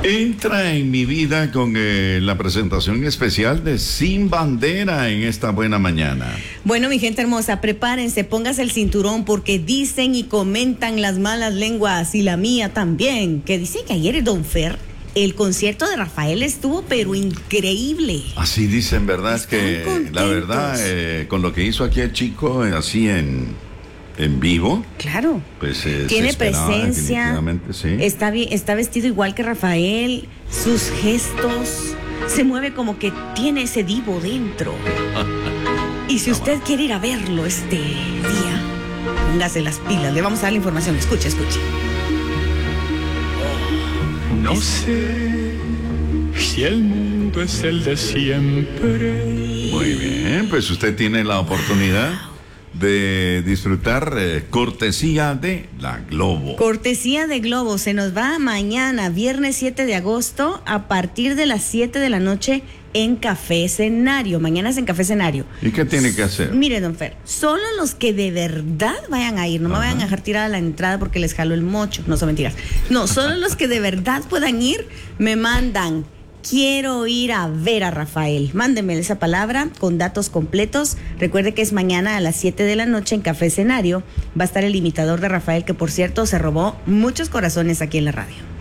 Entra en mi vida con la presentación especial de Sin Bandera en esta buena mañana. Bueno, mi gente hermosa, prepárense, póngase el cinturón porque dicen y comentan las malas lenguas y la mía también, que dicen que ayer Don Fer, el concierto de Rafael estuvo pero increíble. Así dicen, ¿verdad? Es que contentos. la verdad, con lo que hizo aquí el chico, así en vivo. Claro. Pues tiene se esperaba, presencia, sí. está bien, está vestido igual que Rafael, sus gestos, se mueve como que tiene ese divo dentro. Y si usted quiere ir a verlo este día, póngase las pilas, le vamos a dar la información, escuche. No sé si el mundo es el de siempre. Muy bien, pues usted tiene la oportunidad de disfrutar cortesía de la Globo. Cortesía de Globo, se nos va mañana, viernes 7 de agosto, a partir de las 7 de la noche en Café Escenario. Mañana es en Café Escenario. ¿Y qué tiene que hacer? Mire, don Fer, solo los que de verdad vayan a ir, no me vayan a dejar tirada la entrada porque les jalo el mocho, no son mentiras. No, solo los que de verdad puedan ir, me mandan: quiero ir a ver a Rafael. Mándenme esa palabra con datos completos. Recuerde que es mañana a las 7 de la noche en Café Escenario. Va a estar el imitador de Rafael, que por cierto se robó muchos corazones aquí en la radio.